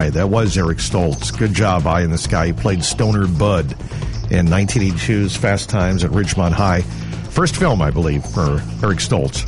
High. That was Eric Stoltz. Good job, Eye in the Sky. He played Stoner Bud in 1982's Fast Times at Ridgemont High. First film, I believe, for Eric Stoltz.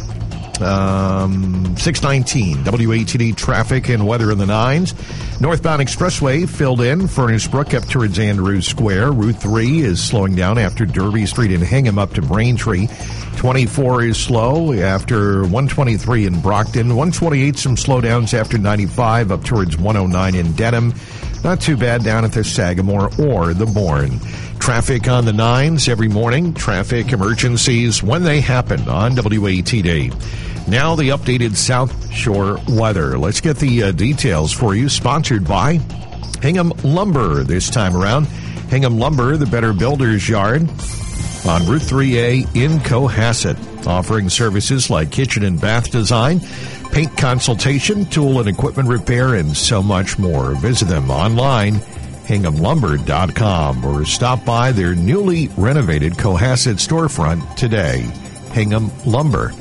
619 WATD traffic and weather in the 9s. Northbound Expressway filled in. Furnace Brook up towards Andrews Square. Route 3 is slowing down after Derby Street and Hingham up to Braintree. 24 is slow after 123 in Brockton. 128 some slowdowns after 95 up towards 109 in Dedham. Not too bad down at the Sagamore or the Bourne. Traffic on the 9s every morning. Traffic emergencies when they happen on WATD. Now the updated South Shore weather. Let's get the details for you. Sponsored by Hingham Lumber this time around. Hingham Lumber, the Better Builders Yard on Route 3A in Cohasset. Offering services like kitchen and bath design, paint consultation, tool and equipment repair, and so much more. Visit them online, HinghamLumber.com, or stop by their newly renovated Cohasset storefront today. Hingham Lumber.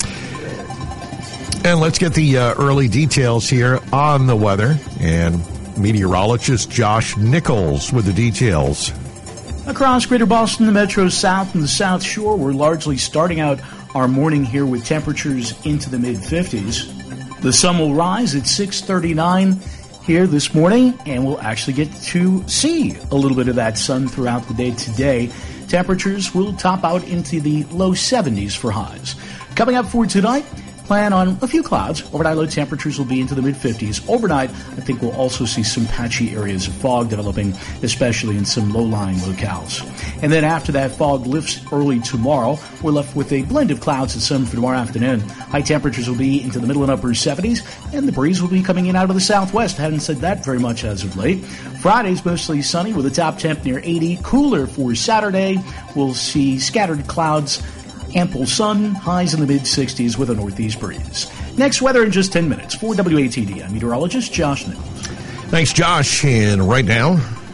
And let's get the early details here on the weather. And meteorologist Josh Nichols with the details. Across Greater Boston, the Metro South, and the South Shore, we're largely starting out our morning here with temperatures into the mid-50s. The sun will rise at 6:39 here this morning, and we'll actually get to see a little bit of that sun throughout the day today. Temperatures will top out into the low 70s for highs. Coming up for tonight, plan on a few clouds. Overnight low temperatures will be into the mid-50s. Overnight, I think we'll also see some patchy areas of fog developing, especially in some low-lying locales. And then after that fog lifts early tomorrow, we're left with a blend of clouds and sun for tomorrow afternoon. High temperatures will be into the middle and upper 70s, and the breeze will be coming in out of the southwest. Haven't said that very much as of late. Friday's mostly sunny with a top temp near 80. Cooler for Saturday. We'll see scattered clouds, ample sun, highs in the mid-60s with a northeast breeze. Next, weather in just 10 minutes. For WATD, I'm meteorologist Josh Nichols. Thanks, Josh. And right now,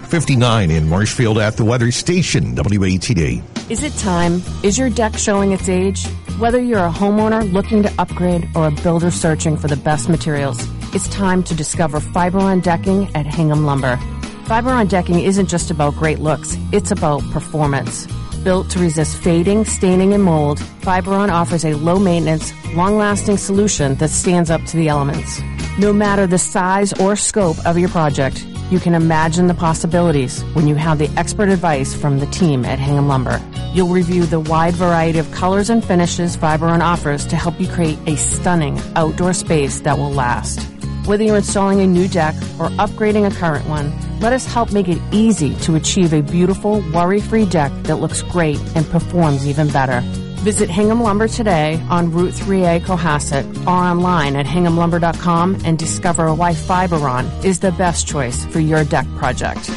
59 in Marshfield at the weather station, WATD. Is it time? Is your deck showing its age? Whether you're a homeowner looking to upgrade or a builder searching for the best materials, it's time to discover Fiberon Decking at Hingham Lumber. Fiberon Decking isn't just about great looks, it's about performance. Built to resist fading, staining, and mold, Fiberon offers a low-maintenance, long-lasting solution that stands up to the elements. No matter the size or scope of your project, you can imagine the possibilities when you have the expert advice from the team at Hingham Lumber. You'll review the wide variety of colors and finishes Fiberon offers to help you create a stunning outdoor space that will last. Whether you're installing a new deck or upgrading a current one, let us help make it easy to achieve a beautiful, worry-free deck that looks great and performs even better. Visit Hingham Lumber today on Route 3A Cohasset or online at HinghamLumber.com and discover why Fiberon is the best choice for your deck project.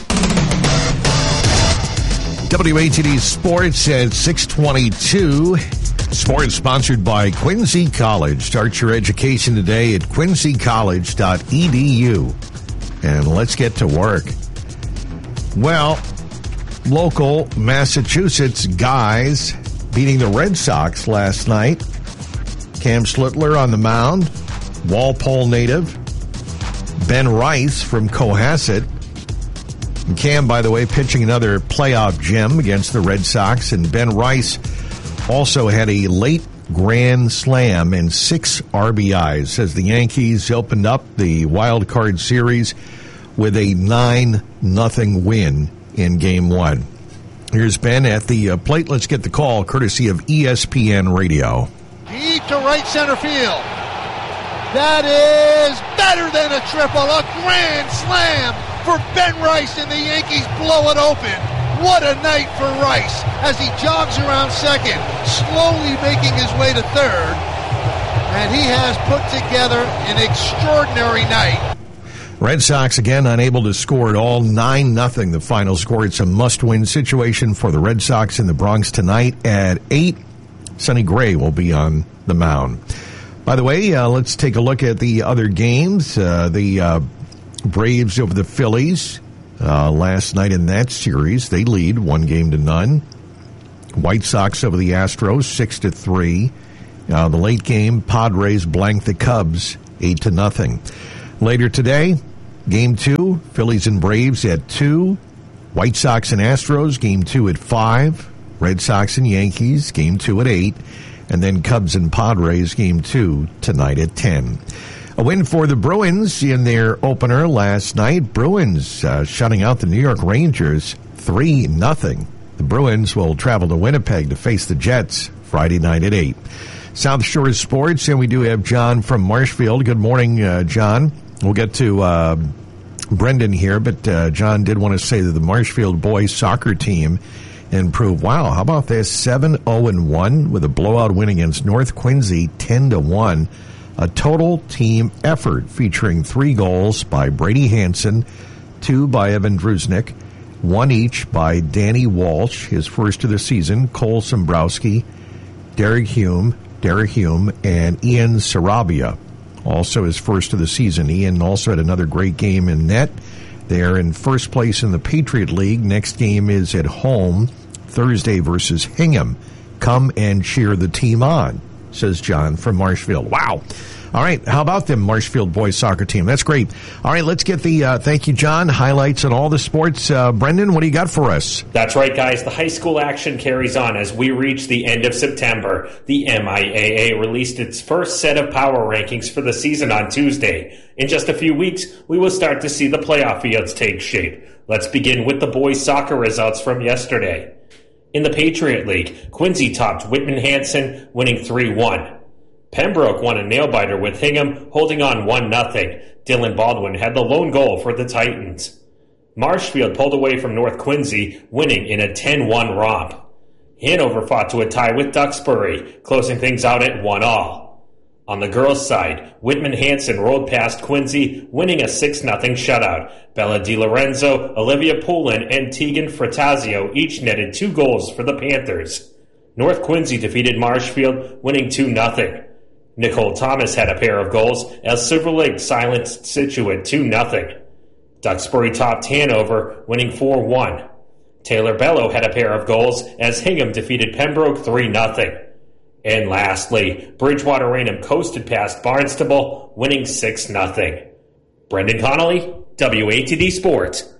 WATD Sports at 6:22. Sports sponsored by Quincy College. Start your education today at quincycollege.edu. And let's get to work. Well, local Massachusetts guys beating the Red Sox last night. Cam Schlittler on the mound. Walpole native. Ben Rice from Cohasset. And Cam, by the way, pitching another playoff gem against the Red Sox. And Ben Rice also had a late grand slam and 6 RBIs as the Yankees opened up the wild card series with a 9-0 win in Game 1. Here's Ben at the plate. Let's get the call, courtesy of ESPN Radio. Deep to right center field. That is better than a triple, a grand slam for Ben Rice, and the Yankees blow it open. What a night for Rice as he jogs around second, slowly making his way to third. And he has put together an extraordinary night. Red Sox again unable to score at all. 9-0 the final score. It's a must-win situation for the Red Sox in the Bronx tonight at 8. Sonny Gray will be on the mound. By the way, let's take a look at the other games. The Braves over the Phillies. Last night in that series, they lead 1-0. White Sox over the Astros 6-3. The late game, Padres blanked the Cubs 8-0. Later today, Game 2, Phillies and Braves at 2. White Sox and Astros, Game 2 at 5. Red Sox and Yankees, Game 2 at 8. And then Cubs and Padres, Game 2 tonight at 10. A win for the Bruins in their opener last night. Bruins shutting out the New York Rangers 3-0. The Bruins will travel to Winnipeg to face the Jets Friday night at 8. South Shore Sports, and we do have John from Marshfield. Good morning, John. We'll get to Brendan here, but John did want to say that the Marshfield boys soccer team improved. Wow, how about this? 7-0-1 with a blowout win against North Quincy, 10-1. A total team effort featuring 3 goals by Brady Hansen, 2 by Evan Druznik, 1 each by Danny Walsh, his first of the season, Cole Sombrowski, Derek Hume, and Ian Sarabia, also his first of the season. Ian also had another great game in net. They're in first place in the Patriot League. Next game is at home, Thursday versus Hingham. Come and cheer the team on, says John from Marshfield. Wow. All right, how about them Marshfield boys soccer team? That's great. All right, let's get the, thank you, John, highlights on all the sports. Brendan, what do you got for us? That's right, guys. The high school action carries on as we reach the end of September. The MIAA released its first set of power rankings for the season on Tuesday. In just a few weeks, we will start to see the playoff fields take shape. Let's begin with the boys soccer results from yesterday. In the Patriot League, Quincy topped Whitman Hanson, winning 3-1. Pembroke won a nail-biter with Hingham, holding on 1-0. Dylan Baldwin had the lone goal for the Titans. Marshfield pulled away from North Quincy, winning in a 10-1 romp. Hanover fought to a tie with Duxbury, closing things out at 1-1. On the girls' side, Whitman Hanson rolled past Quincy, winning a 6-0 shutout. Bella DiLorenzo, Olivia Poulin, and Tegan Fratazio each netted 2 goals for the Panthers. North Quincy defeated Marshfield, winning 2-0. Nicole Thomas had a pair of goals as Silver Lake silenced Scituate 2-0. Duxbury topped Hanover, winning 4-1. Taylor Bello had a pair of goals as Hingham defeated Pembroke 3-0. And lastly, Bridgewater Raynham coasted past Barnstable, winning 6-0. Brendan Connolly, WATD Sports.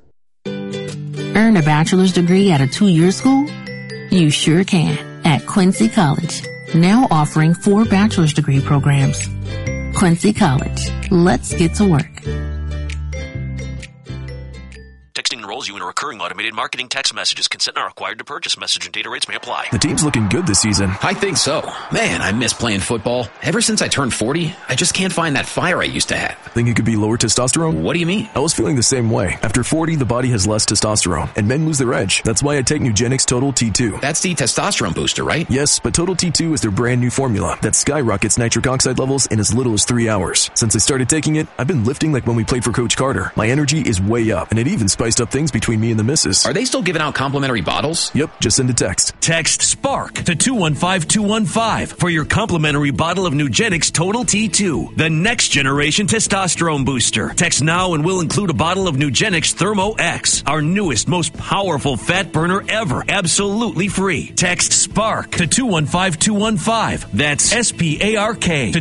Earn a bachelor's degree at a 2-year school? You sure can at Quincy College. Now offering 4 bachelor's degree programs. Quincy College. Let's get to work. Texting enrolls you in a recurring automated marketing text messages. Consent not required to purchase. Message and data rates may apply. The team's looking good this season. I think so. Man, I miss playing football. Ever since I turned 40, I just can't find that fire I used to have. Think it could be lower testosterone? What do you mean? I was feeling the same way. After 40, the body has less testosterone, and men lose their edge. That's why I take Nugenix Total T2. That's the testosterone booster, right? Yes, but Total T2 is their brand new formula that skyrockets nitric oxide levels in as little as 3 hours. Since I started taking it, I've been lifting like when we played for Coach Carter. My energy is way up, and it even spiced up things between me and the missus. Are they still giving out complimentary bottles? Yep, just send a text. Text SPARK to 215-215 for your complimentary bottle of Nugenix Total T2, the next generation testosterone booster. Text now and we'll include a bottle of Nugenix Thermo X, our newest, most powerful fat burner ever, absolutely free. Text SPARK to 215-215. That's SPARK to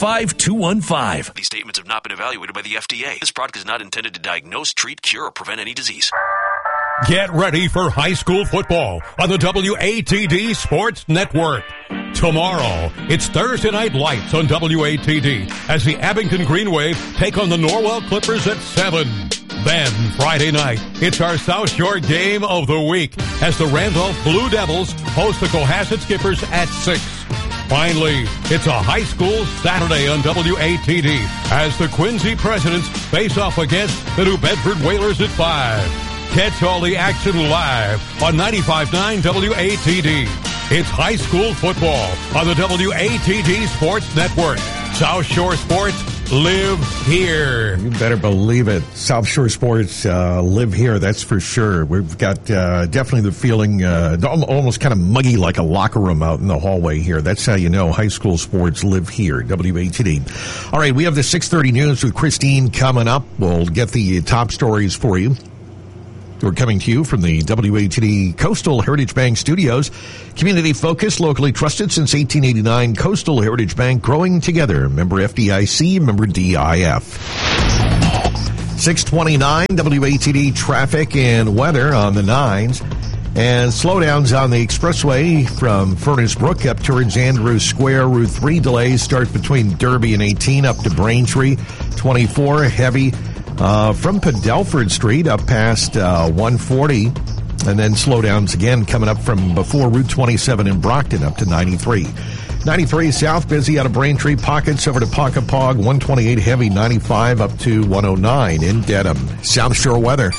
215-215. These statements have not been evaluated by the FDA. This product is not intended to diagnose, treat, cure, or prevent any disease. Get ready for high school football on the WATD Sports Network. Tomorrow, it's Thursday Night Lights on WATD as the Abington Green Wave take on the Norwell Clippers at 7. Then, Friday night, it's our South Shore Game of the Week as the Randolph Blue Devils host the Cohasset Skippers at 6. Finally, it's a high school Saturday on WATD as the Quincy Presidents face off against the New Bedford Whalers at 5. Catch all the action live on 95.9 WATD. It's high school football on the WATD Sports Network. South Shore Sports, live here. You better believe it. South Shore Sports, live here, that's for sure. We've got definitely the feeling almost kind of muggy like a locker room out in the hallway here. That's how you know high school sports live here, WATD. All right, we have the 6:30 news with Christine coming up. We'll get the top stories for you. We're coming to you from the WATD Coastal Heritage Bank Studios. Community focused, locally trusted since 1889. Coastal Heritage Bank, growing together. Member FDIC, member DIF. 629 WATD traffic and weather on the 9s. And slowdowns on the expressway from Furnace Brook up towards Andrews Square. Route 3 delays start between Derby and 18 up to Braintree. 24 heavy from Padelford Street up past 140. And then slowdowns again coming up from before Route 27 in Brockton up to 93. 93 south, busy out of Braintree. Pockets over to Pockapog. 128 heavy, 95 up to 109 in Dedham. South Shore weather.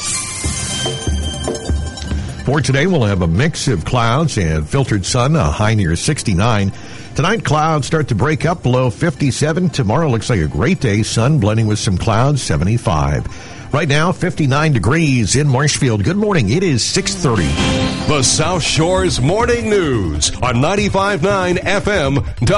For today, we'll have a mix of clouds and filtered sun, a high near 69. Tonight, clouds start to break up below 57. Tomorrow looks like a great day. Sun blending with some clouds, 75. Right now, 59 degrees in Marshfield. Good morning. It is 6:30. The South Shore's Morning News on 95.9 FM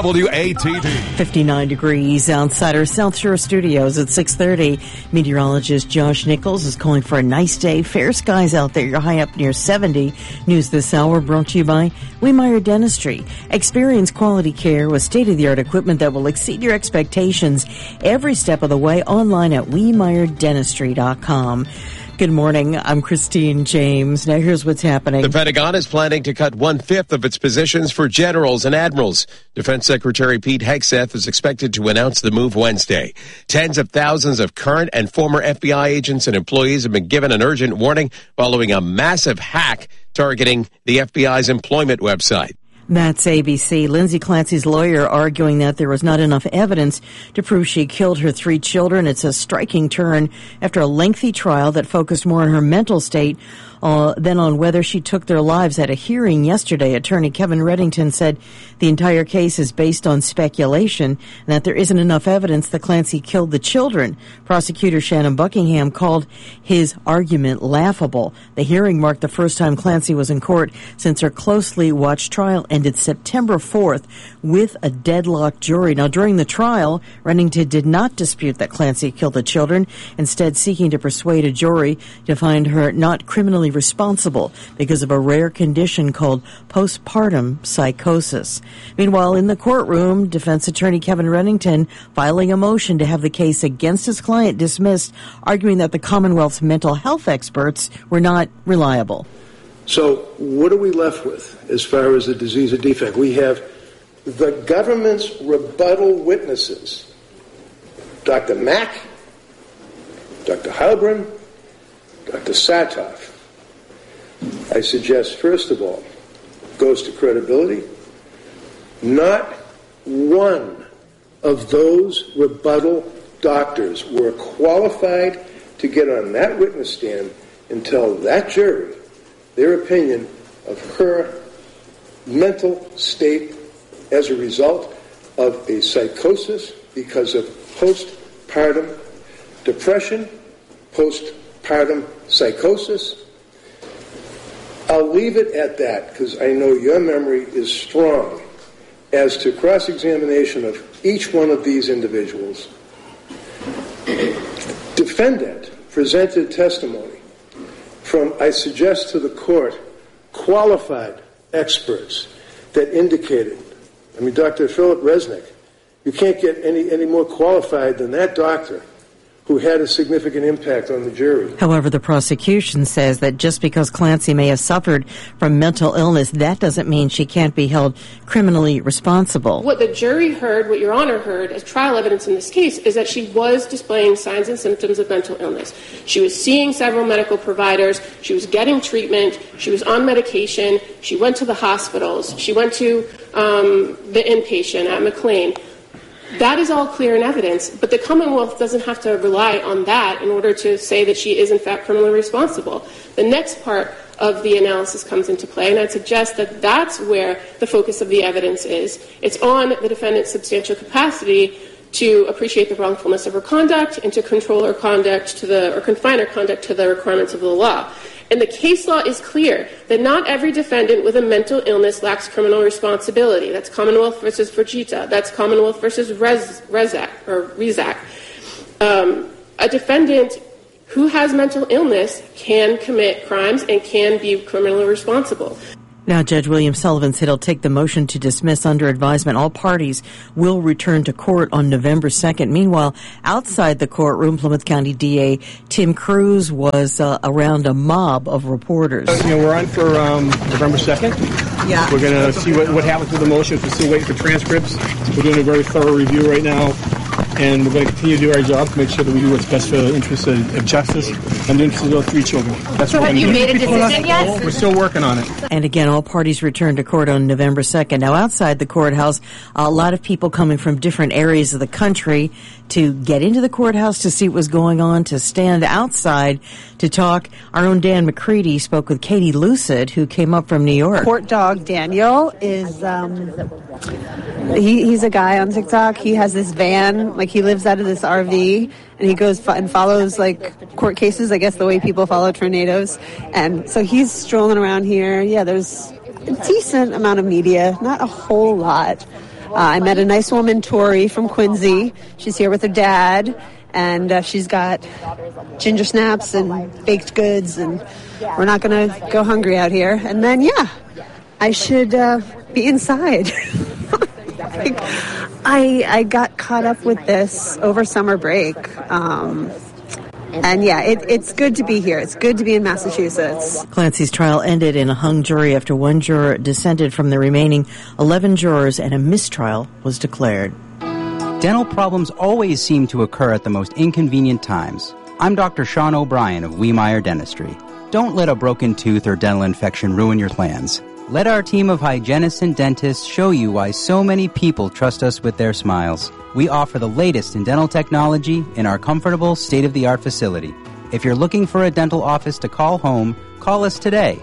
WATD. 59 degrees outside our South Shore studios at 6:30. Meteorologist Josh Nichols is calling for a nice day. Fair skies out there. You're high up near 70. News this hour brought to you by Wehmeyer Dentistry. Experience quality care with state-of-the-art equipment that will exceed your expectations every step of the way. Online at WehmeyerDentistry.com. Good morning. I'm Christine James. Now here's what's happening. The Pentagon is planning to cut 1/5 of its positions for generals and admirals. Defense Secretary Pete Hegseth is expected to announce the move Wednesday. Tens of thousands of current and former FBI agents and employees have been given an urgent warning following a massive hack targeting the FBI's employment website. That's ABC. Lindsay Clancy's lawyer arguing that there was not enough evidence to prove she killed her 3 children. It's a striking turn after a lengthy trial that focused more on her mental state than on whether she took their lives. At a hearing yesterday, attorney Kevin Reddington said the entire case is based on speculation and that there isn't enough evidence that Clancy killed the children. Prosecutor Shannon Buckingham called his argument laughable. The hearing marked the first time Clancy was in court since her closely watched trial ended September 4th with a deadlocked jury. Now, during the trial, Reddington did not dispute that Clancy killed the children, instead seeking to persuade a jury to find her not criminally responsible because of a rare condition called postpartum psychosis. Meanwhile, in the courtroom, defense attorney Kevin Reddington filing a motion to have the case against his client dismissed, arguing that the Commonwealth's mental health experts were not reliable. So what are we left with as far as the disease or defect? We have the government's rebuttal witnesses, Dr. Mack, Dr. Halbrin, Dr. Satoff. I suggest, first of all, goes to credibility. Not one of those rebuttal doctors were qualified to get on that witness stand and tell that jury their opinion of her mental state as a result of a psychosis because of postpartum depression, postpartum psychosis. I'll leave it at that because I know your memory is strong as to cross-examination of each one of these individuals. Defendant presented testimony from, I suggest to the court, qualified experts that indicated, Dr. Philip Resnick, you can't get any more qualified than that doctor who had a significant impact on the jury. However, the prosecution says that just because Clancy may have suffered from mental illness, that doesn't mean she can't be held criminally responsible. What the jury heard, what Your Honor heard as trial evidence in this case, is that she was displaying signs and symptoms of mental illness. She was seeing several medical providers. She was getting treatment. She was on medication. She went to the hospitals. She went to the inpatient at McLean. That is all clear in evidence, but the Commonwealth doesn't have to rely on that in order to say that she is, in fact, criminally responsible. The next part of the analysis comes into play, and I'd suggest that that's where the focus of the evidence is. It's on the defendant's substantial capacity to appreciate the wrongfulness of her conduct and to control her conduct or confine her conduct to the requirements of the law. And the case law is clear that not every defendant with a mental illness lacks criminal responsibility. That's Commonwealth versus Fujita. That's Commonwealth versus Rezac. A defendant who has mental illness can commit crimes and can be criminally responsible. Now, Judge William Sullivan said he'll take the motion to dismiss under advisement. All parties will return to court on November 2nd. Meanwhile, outside the courtroom, Plymouth County DA Tim Cruz was around a mob of reporters. We're on for November 2nd. Yeah. We're going to see what happens with the motions. We're still waiting for transcripts. We're doing a very thorough review right now. And we're going to continue to do our job to make sure that we do what's best for the interests of justice and the interests of those 3 children. So have you made a decision yet? We're still working on it. And again, all parties return to court on November 2nd. Now, outside the courthouse, a lot of people coming from different areas of the country to get into the courthouse to see what was going on, to stand outside to talk. Our own Dan McCready spoke with Katie Lucid, who came up from New York. Court dog Daniel is, he's a guy on TikTok. He has this van, like he lives out of this RV, and he goes and follows like court cases, I guess the way people follow tornadoes. And so he's strolling around here. Yeah, there's a decent amount of media, not a whole lot. I met a nice woman, Tori, from Quincy. She's here with her dad, and she's got ginger snaps and baked goods, and we're not going to go hungry out here. And then, yeah, I should be inside. I got caught up with this over summer break. And yeah, it's good to be here. It's good to be in Massachusetts. Clancy's trial ended in a hung jury after one juror dissented from the remaining 11 jurors and a mistrial was declared. Dental problems always seem to occur at the most inconvenient times. I'm Dr. Sean O'Brien of Wiemeyer Dentistry. Don't let a broken tooth or dental infection ruin your plans. Let our team of hygienists and dentists show you why so many people trust us with their smiles. We offer the latest in dental technology in our comfortable, state-of-the-art facility. If you're looking for a dental office to call home, call us today,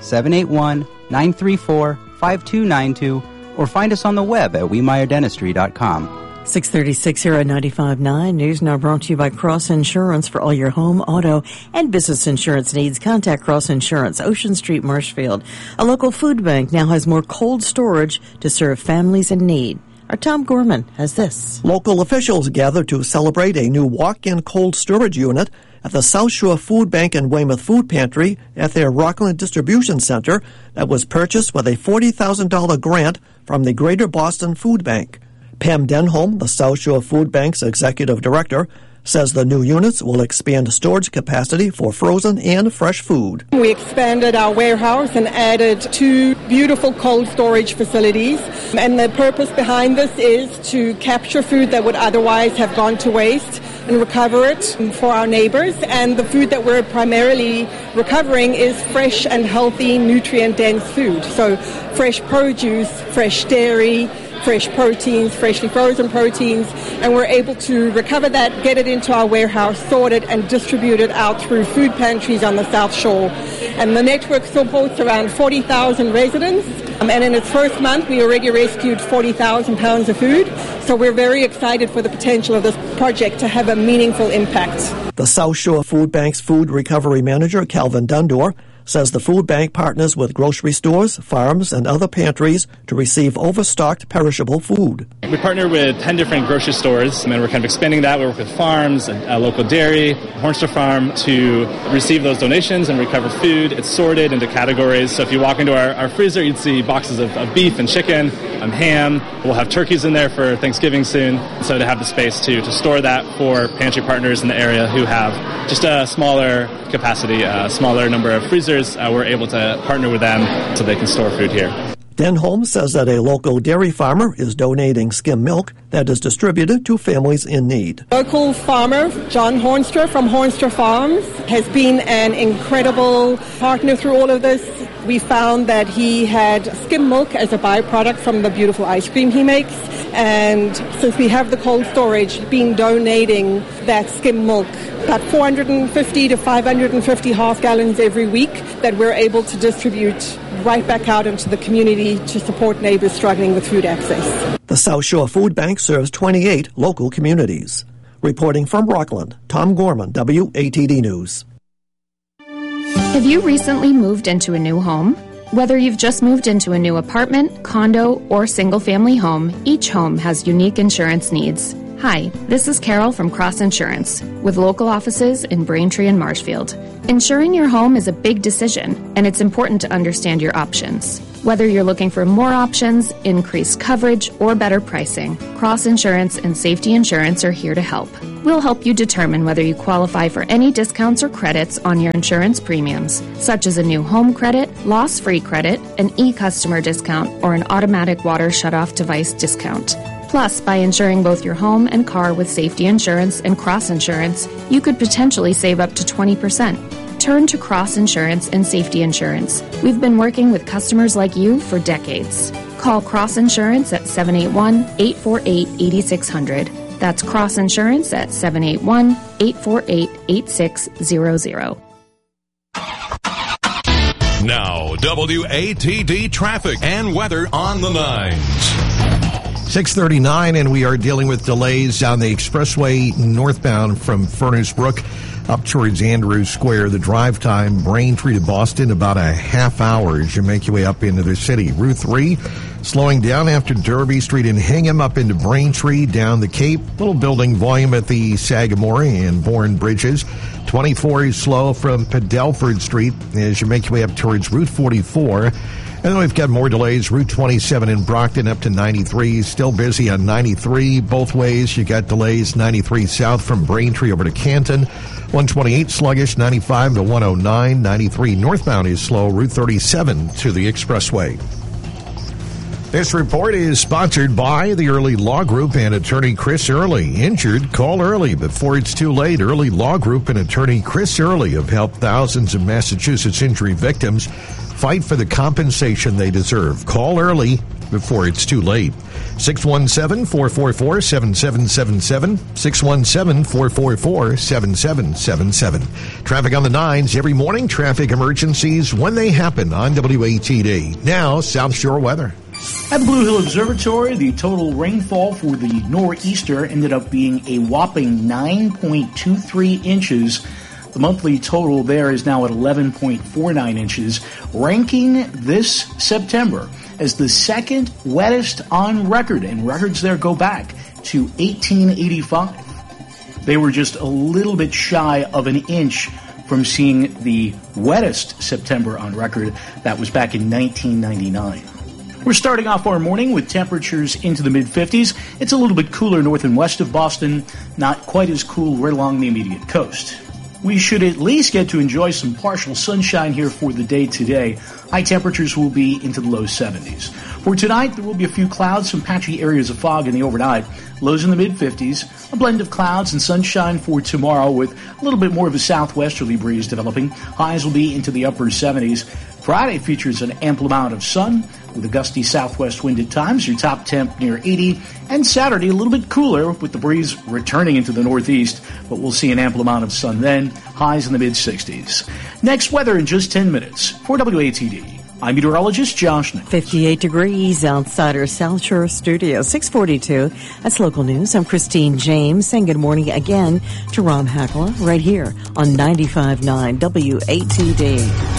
781-934-5292, or find us on the web at WiemeyerDentistry.com. 636 here at 95.9 News now brought to you by Cross Insurance. For all your home, auto, and business insurance needs, contact Cross Insurance, Ocean Street, Marshfield. A local food bank now has more cold storage to serve families in need. Our Tom Gorman has this. Local officials gathered to celebrate a new walk-in cold storage unit at the South Shore Food Bank and Weymouth Food Pantry at their Rockland Distribution Center that was purchased with a $40,000 grant from the Greater Boston Food Bank. Pam Denholm, the South Shore Food Bank's executive director, says the new units will expand storage capacity for frozen and fresh food. We expanded our warehouse and added 2 beautiful cold storage facilities. And the purpose behind this is to capture food that would otherwise have gone to waste and recover it for our neighbors. And the food that we're primarily recovering is fresh and healthy, nutrient-dense food. So fresh produce, fresh dairy, fresh proteins, freshly frozen proteins, and we're able to recover that, get it into our warehouse, sort it, and distribute it out through food pantries on the South Shore. And the network supports around 40,000 residents, and in its first month, we already rescued 40,000 pounds of food, so we're very excited for the potential of this project to have a meaningful impact. The South Shore Food Bank's food recovery manager, Calvin Dundor, says the food bank partners with grocery stores, farms, and other pantries to receive overstocked perishable food. We partner with 10 different grocery stores, and we're kind of expanding that. We work with farms, a local dairy, Hornstra Farm, to receive those donations and recover food. It's sorted into categories. So if you walk into our freezer, you'd see boxes of beef and chicken, ham. We'll have turkeys in there for Thanksgiving soon. So to have the space to store that for pantry partners in the area who have just a smaller capacity, a smaller number of freezers, we're able to partner with them so they can store food here. Denholm says that a local dairy farmer is donating skim milk that is distributed to families in need. Local farmer John Hornstra from Hornstra Farms has been an incredible partner through all of this. We found that he had skim milk as a byproduct from the beautiful ice cream he makes. And since we have the cold storage, been donating that skim milk, about 450 to 550 half gallons every week that we're able to distribute right back out into the community to support neighbors struggling with food access. The South Shore Food Bank serves 28 local communities. Reporting from Rockland, Tom Gorman, WATD News. Have you recently moved into a new home? Whether you've just moved into a new apartment, condo, or single-family home, each home has unique insurance needs. Hi, this is Carol from Cross Insurance, with local offices in Braintree and Marshfield. Insuring your home is a big decision, and it's important to understand your options. Whether you're looking for more options, increased coverage, or better pricing, Cross Insurance and Safety Insurance are here to help. We'll help you determine whether you qualify for any discounts or credits on your insurance premiums, such as a new home credit, loss-free credit, an e-customer discount, or an automatic water shutoff device discount. Plus, by insuring both your home and car with Safety Insurance and Cross Insurance, you could potentially save up to 20%. Turn to Cross Insurance and Safety Insurance. We've been working with customers like you for decades. Call Cross Insurance at 781-848-8600. That's Cross Insurance at 781-848-8600. Now, WATD traffic and weather on the 9s. 6:39, and we are dealing with delays on the expressway northbound from Furnace Brook up towards Andrews Square. The drive time, Braintree to Boston, about a half hour as you make your way up into the city. Route 3 slowing down after Derby Street and Hingham up into Braintree, down the Cape. Little building volume at the Sagamore and Bourne Bridges. 24 is slow from Padelford Street as you make your way up towards Route 44. And then we've got more delays. Route 27 in Brockton up to 93. Still busy on 93 both ways. You got delays 93 south from Braintree over to Canton. 128 sluggish, 95 to 109. 93 northbound is slow. Route 37 to the expressway. This report is sponsored by the Early Law Group and attorney Chris Early. Injured? Call early before it's too late. Early Law Group and attorney Chris Early have helped thousands of Massachusetts injury victims fight for the compensation they deserve. Call early before it's too late. 617-444-7777. 617-444-7777. Traffic on the 9s every morning. Traffic emergencies when they happen on WATD. Now, South Shore weather. At the Blue Hill Observatory, the total rainfall for the nor'easter ended up being a whopping 9.23 inches. The monthly total there is now at 11.49 inches, ranking this September as the second wettest on record, and records there go back to 1885. They were just a little bit shy of an inch from seeing the wettest September on record. That was back in 1999. We're starting off our morning with temperatures into the mid-50s. It's a little bit cooler north and west of Boston, not quite as cool right along the immediate coast. We should at least get to enjoy some partial sunshine here for the day today. High temperatures will be into the low 70s. For tonight, there will be a few clouds, some patchy areas of fog in the overnight. Lows in the mid-50s, a blend of clouds and sunshine for tomorrow with a little bit more of a southwesterly breeze developing. Highs will be into the upper 70s. Friday features an ample amount of sun with a gusty southwest wind at times, your top temp near 80. And Saturday, a little bit cooler with the breeze returning into the northeast, but we'll see an ample amount of sun then, highs in the mid-60s. Next, weather in just 10 minutes. For WATD, I'm meteorologist Josh Nichols. 58 degrees outside our South Shore studio. 642. That's local news. I'm Christine James saying good morning again to Rob Hackler right here on 95.9 WATD.